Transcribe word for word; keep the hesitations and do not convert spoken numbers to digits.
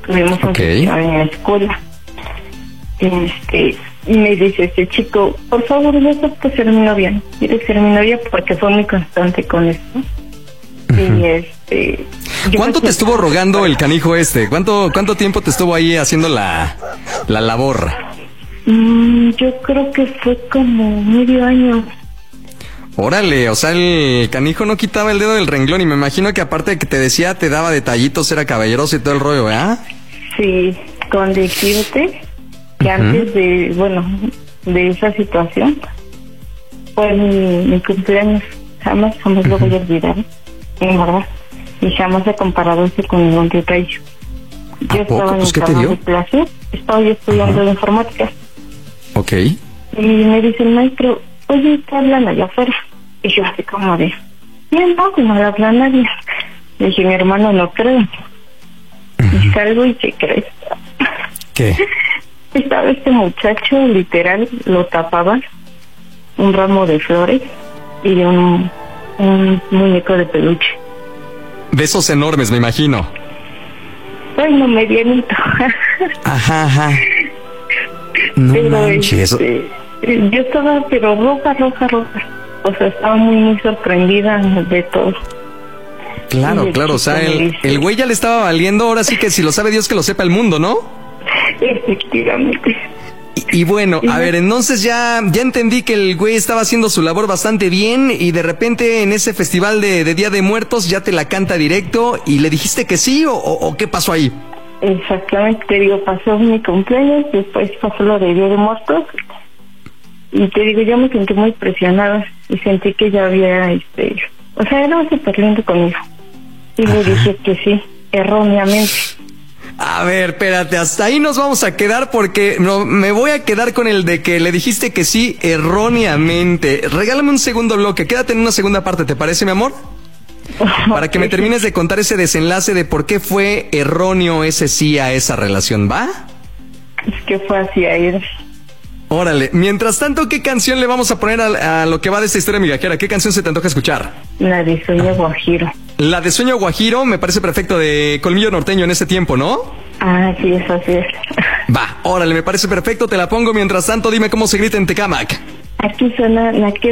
tuvimos un Okay. festival en la escuela. Este, y me dice este chico, por favor, no acepto ser mi novia. ¿Quieres ser mi novia? Porque fue muy constante con esto. Uh-huh. Y este... ¿Cuánto te estuvo rogando el canijo este? ¿Cuánto cuánto tiempo te estuvo ahí haciendo la, la labor? Mm, yo creo que fue como medio año. Órale, o sea, el canijo no quitaba el dedo del renglón y me imagino que aparte de que te decía, te daba detallitos, era caballeroso y todo el rollo, ¿verdad? Sí, con decirte que uh-huh. antes de, bueno, de esa situación, fue mi, mi cumpleaños. Jamás, jamás uh-huh. lo voy a olvidar, en verdad. Y jamás he comparado eso con ningún detalle. Yo estaba pues, en el salón de clase, estaba yo estudiando uh-huh. de informática. Ok. Y me dice el maestro, oye, ¿qué hablan allá afuera? Y yo así como de, bien, no, no habla nadie. Le dije, mi hermano, no creo. Uh-huh. Y salgo y ¿qué crees? ¿Qué? Estaba este muchacho, literal, lo tapaba un ramo de flores y de un, un muñeco de peluche. De esos enormes, me imagino. Bueno, medianito. Ajá, ajá. No pero manches. Este, yo estaba, pero roja, roja, roja. O sea, estaba muy, muy sorprendida de todo. Claro, claro, o sea, el, el güey ya le estaba valiendo, ahora sí que si lo sabe Dios que lo sepa el mundo, ¿no? Efectivamente. Y, y bueno, a ver, entonces ya, ya entendí que el güey estaba haciendo su labor bastante bien y de repente en ese festival de, de Día de Muertos ya te la canta directo y le dijiste que sí o, o, o qué pasó ahí. Exactamente, te digo, pasó mi cumpleaños, después pasó lo de Día de Muertos y te digo, yo me sentí muy presionada y sentí que ya había, este, o sea, era súper lindo conmigo y Ajá. le dije que sí, erróneamente. A ver, espérate, hasta ahí nos vamos a quedar porque no, me voy a quedar con el de que le dijiste que sí erróneamente. Regálame un segundo bloque, quédate en una segunda parte, ¿te parece, mi amor? Para que me termines de contar ese desenlace de por qué fue erróneo ese sí a esa relación, ¿va? Es que fue así a ir. Órale, mientras tanto, ¿qué canción le vamos a poner a, a lo que va de esta historia migajera? ¿Qué canción se te antoja escuchar? La de Sueño Guajiro. La de Sueño Guajiro me parece perfecto, de Colmillo Norteño en ese tiempo, ¿no? Ah, sí, eso así es. Va, órale, me parece perfecto, te la pongo. Mientras tanto, dime cómo se grita en Tecámac. Aquí suena la que